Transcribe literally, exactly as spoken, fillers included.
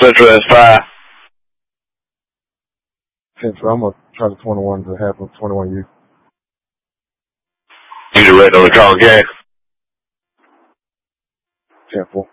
Central S five. Central, I'm going to try the twenty-one to half of twenty-one U. You the red on the call game. ten four.